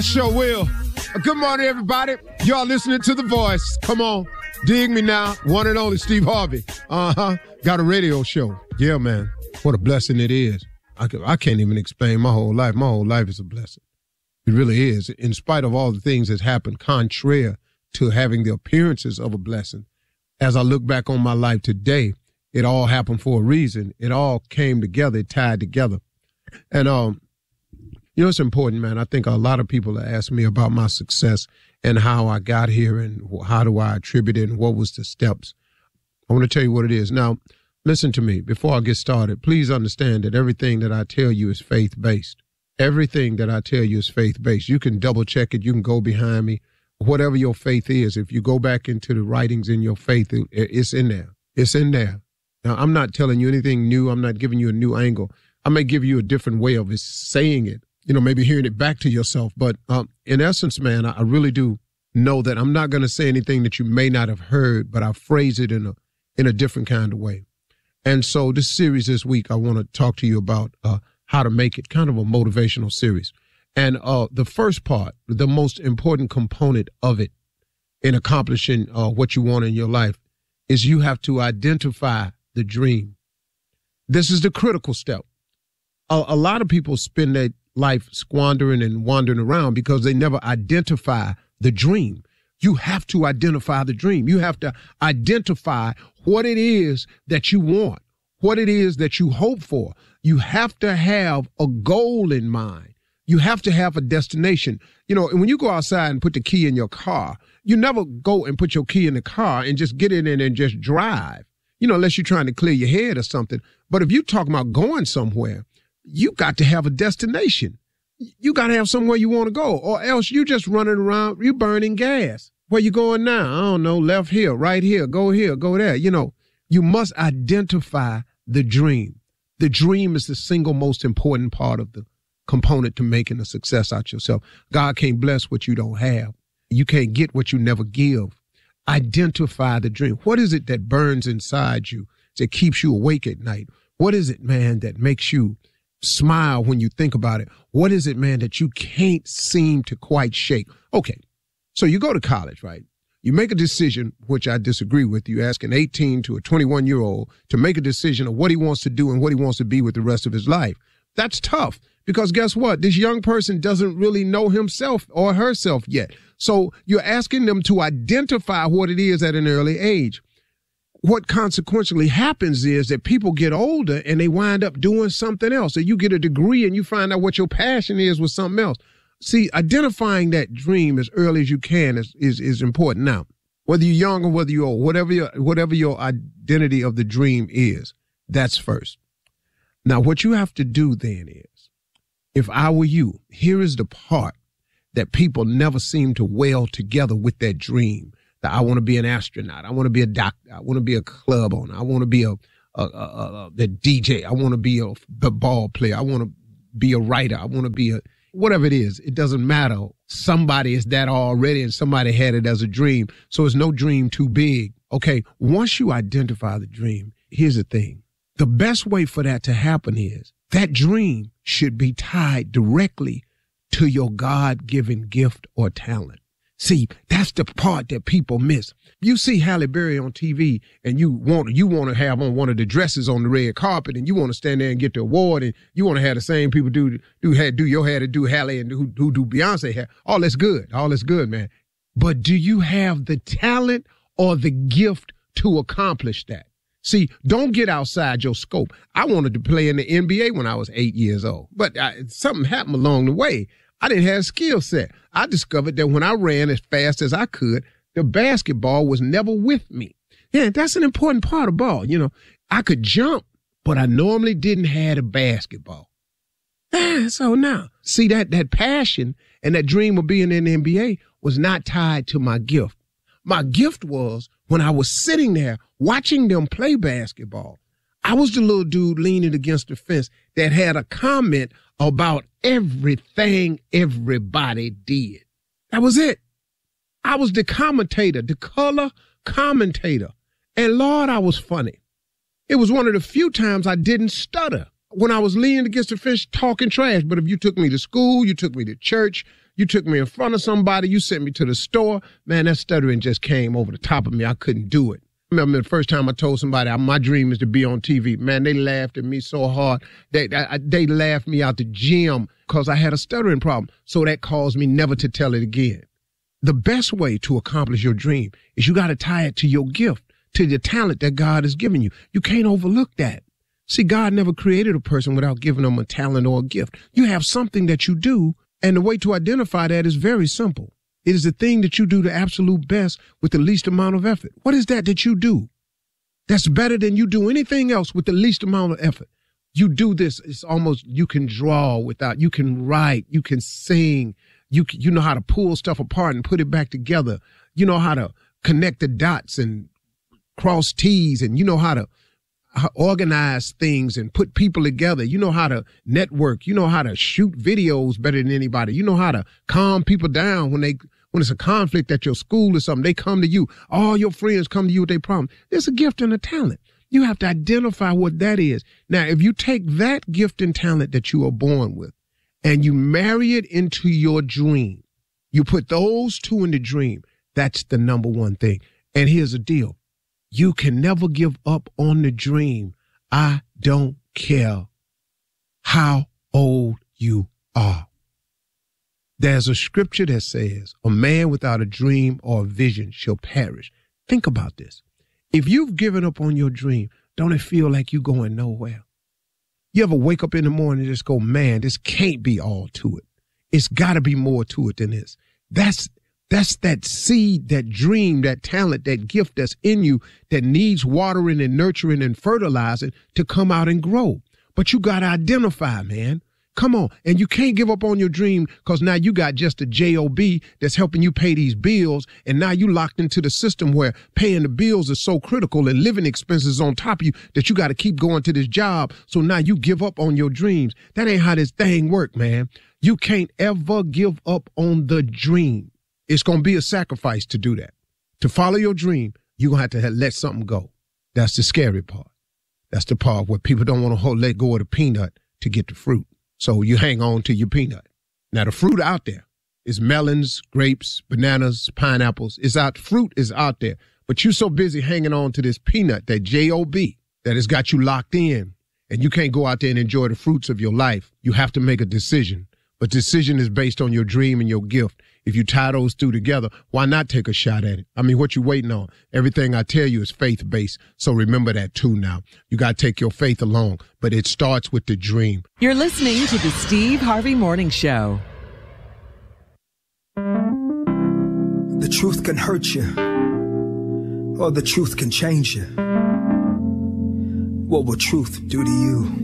Sure will. Good morning, everybody. Y'all listening to The Voice. Come on. Dig me now. One and only Steve Harvey. Got a radio show. Yeah, man. What a blessing it is. I can't even explain my whole life. My whole life is a blessing. It really is. In spite of all the things that's happened, contrary to having the appearances of a blessing, as I look back on my life today, it all happened for a reason. It all came together, it tied together. And, you know, it's important, man. I think a lot of people ask me about my success and how I got here and how do I attribute it and what was the steps. I want to tell you what it is. Now, listen to me. Before I get started, please understand that everything that I tell you is faith-based. Everything that I tell you is faith-based. You can double-check it. You can go behind me. Whatever your faith is, if you go back into the writings in your faith, it's in there. It's in there. Now, I'm not telling you anything new. I'm not giving you a new angle. I may give you a different way of saying it, you know, maybe hearing it back to yourself. But in essence, man, I really do know that I'm not going to say anything that you may not have heard, but I phrase it in a different kind of way. And so this series this week, I want to talk to you about how to make it, kind of a motivational series. And the first part, the most important component of it in accomplishing what you want in your life is you have to identify the dream. This is the critical step. A lot of people spend their life squandering and wandering around because they never identify the dream. You have to identify the dream. You have to identify what it is that you want, what it is that you hope for. You have to have a goal in mind. You have to have a destination. You know, and when you go outside and put the key in your car, you never go and put your key in the car and just get in there and just drive, you know, unless you're trying to clear your head or something. But if you're talking about going somewhere, you got to have a destination. You got to have somewhere you want to go, or else you just running around, you burning gas. Where you going now? I don't know, left here, right here, go there. You know, you must identify the dream. The dream is the single most important part of the component to making a success out yourself. God can't bless what you don't have. You can't get what you never give. Identify the dream. What is it that burns inside you, that keeps you awake at night? What is it, man, that makes you smile when you think about it? What is it, man, that you can't seem to quite shake? Okay, so you go to college, right? You make a decision, which I disagree with. You ask an 18 to a 21-year-old to make a decision of what he wants to do and what he wants to be with the rest of his life. That's tough because guess what? This young person doesn't really know himself or herself yet. So you're asking them to identify what it is at an early age. What consequentially happens is that people get older and they wind up doing something else. So you get a degree and you find out what your passion is with something else. See, identifying that dream as early as you can is important. Now, whether you're young or whether you're old, whatever your identity of the dream is, that's first. Now, what you have to do then is, if I were you, here is the part that people never seem to weld together with that dream. That I want to be an astronaut. I want to be a doctor. I want to be a club owner. I want to be the DJ. I want to be a ball player. I want to be a writer. I want to be whatever it is. It doesn't matter. Somebody is that already and somebody had it as a dream. So it's no dream too big. Okay. Once you identify the dream, here's the thing. The best way for that to happen is that dream should be tied directly to your God-given gift or talent. See, that's the part that people miss. You see Halle Berry on TV and you want to have on one of the dresses on the red carpet and you want to stand there and get the award and you want to have the same people do your hair to do Halle and who do Beyonce hair. All that's good. All that's good, man. But do you have the talent or the gift to accomplish that? See, don't get outside your scope. I wanted to play in the NBA when I was 8 years old, but something happened along the way. I didn't have a skill set. I discovered that when I ran as fast as I could, the basketball was never with me. Yeah, that's an important part of ball. You know, I could jump, but I normally didn't have a basketball. So now, see that passion and that dream of being in the NBA was not tied to my gift. My gift was when I was sitting there watching them play basketball. I was the little dude leaning against the fence that had a comment about everything everybody did. That was it. I was the commentator, the color commentator. And Lord, I was funny. It was one of the few times I didn't stutter when I was leaning against the fence talking trash. But if you took me to school, you took me to church, You took me in front of somebody. You sent me to the store. Man, that stuttering just came over the top of me. I couldn't do it. I remember the first time I told somebody my dream is to be on TV. Man, they laughed at me so hard. They laughed me out the gym because I had a stuttering problem. So that caused me never to tell it again. The best way to accomplish your dream is you got to tie it to your gift, to the talent that God has given you. You can't overlook that. See, God never created a person without giving them a talent or a gift. You have something that you do, and the way to identify that is very simple. It is the thing that you do the absolute best with the least amount of effort. What is that you do? That's better than you do anything else with the least amount of effort. You do this, it's almost, you can draw you can write, you can sing, you know how to pull stuff apart and put it back together. You know how to connect the dots and cross T's, and you know how to organize things and put people together. You know how to network. You know how to shoot videos better than anybody. You know how to calm people down when it's a conflict at your school or something. They come to you. All your friends come to you with their problem. There's a gift and a talent. You have to identify what that is. Now, if you take that gift and talent that you are born with and you marry it into your dream, you put those two in the dream, that's the number one thing. And here's the deal. You can never give up on the dream. I don't care how old you are. There's a scripture that says, a man without a dream or a vision shall perish. Think about this. If you've given up on your dream, don't it feel like you're going nowhere? You ever wake up in the morning and just go, man, this can't be all to it. It's got to be more to it than this. That's that seed, that dream, that talent, that gift that's in you that needs watering and nurturing and fertilizing to come out and grow. But you got to identify, man. Come on. And you can't give up on your dream because now you got just a job that's helping you pay these bills. And now you locked into the system where paying the bills is so critical and living expenses on top of you that you got to keep going to this job. So now you give up on your dreams. That ain't how this thing work, man. You can't ever give up on the dream. It's going to be a sacrifice to do that. To follow your dream, you're going to have to let something go. That's the scary part. That's the part where people don't want to let go of the peanut to get the fruit. So you hang on to your peanut. Now, the fruit out there is melons, grapes, bananas, pineapples. Fruit is out there. But you're so busy hanging on to this peanut, that job, that has got you locked in. And you can't go out there and enjoy the fruits of your life. You have to make a decision. But decision is based on your dream and your gift. If you tie those two together, why not take a shot at it? I mean, what you waiting on? Everything I tell you is faith-based. So remember that too now. You got to take your faith along, but it starts with the dream. You're listening to the Steve Harvey Morning Show. The truth can hurt you, or the truth can change you. What will truth do to you?